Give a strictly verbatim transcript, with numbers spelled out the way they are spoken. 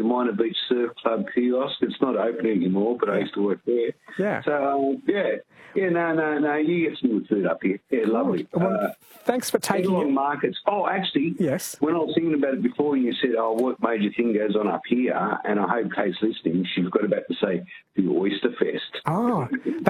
Minor Beach Surf Club kiosk. It's not open anymore, but I used to work there. Yeah. So, um, yeah. Yeah, no, no, no, you get some good food up here. Yeah, lovely. Well, Uh, thanks for taking Along it. markets. Oh, actually, Yes. when I was thinking about it before, you said, oh, what major thing goes on up here? And I hope Kate's listening. She's got about to say the Oyster Fest. Oh,